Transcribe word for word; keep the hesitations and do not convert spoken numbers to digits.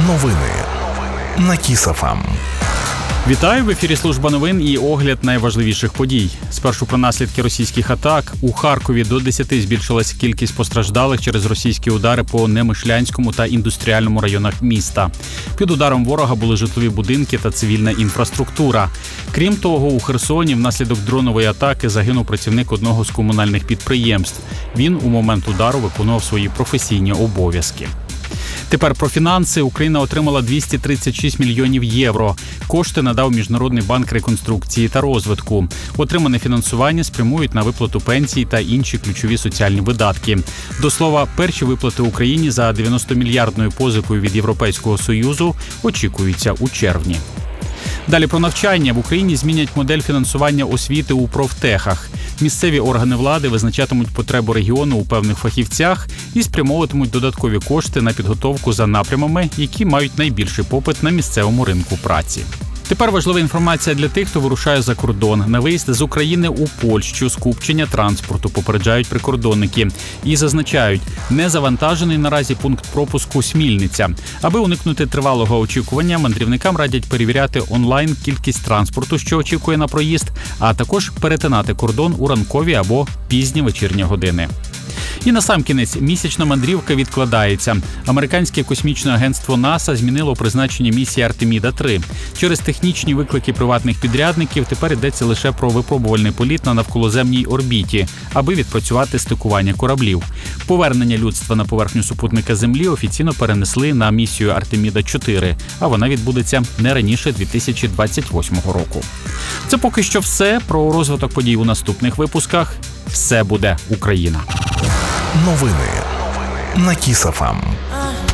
Новини на Кіс.ФМ. Вітаю, в ефірі служба новин і огляд найважливіших подій. Спершу про наслідки російських атак. У Харкові до десяти збільшилась кількість постраждалих через російські удари по Немишлянському та індустріальному районах міста. Під ударом ворога були житлові будинки та цивільна інфраструктура. Крім того, у Херсоні внаслідок дронової атаки загинув працівник одного з комунальних підприємств. Він у момент удару виконував свої професійні обов'язки. Тепер про фінанси. Україна отримала двісті тридцять шість мільйонів євро. Кошти надав Міжнародний банк реконструкції та розвитку. Отримане фінансування спрямують на виплату пенсій та інші ключові соціальні видатки. До слова, перші виплати Україні за дев'яностомільярдною позикою від Європейського Союзу очікуються у червні. Далі про навчання. В Україні змінять модель фінансування освіти у профтехах. Місцеві органи влади визначатимуть потребу регіону у певних фахівцях і спрямовуватимуть додаткові кошти на підготовку за напрямами, які мають найбільший попит на місцевому ринку праці. Тепер важлива інформація для тих, хто вирушає за кордон. На виїзд з України у Польщу скупчення транспорту, попереджають прикордонники. І зазначають, не завантажений наразі пункт пропуску Смільниця. Аби уникнути тривалого очікування, мандрівникам радять перевіряти онлайн кількість транспорту, що очікує на проїзд, а також перетинати кордон у ранкові або пізні вечірні години. І насамкінець, місячна мандрівка відкладається. Американське космічне агентство НАСА змінило призначення місії Артеміда три. Через технічні виклики приватних підрядників тепер йдеться лише про випробувальний політ на навколоземній орбіті, аби відпрацювати стикування кораблів. Повернення людства на поверхню супутника Землі офіційно перенесли на місію Артеміда чотири, а вона відбудеться не раніше дві тисячі двадцять восьмого року. Це поки що все. Про розвиток подій у наступних випусках. Все буде Україна. Новини на Кіс.ФМ.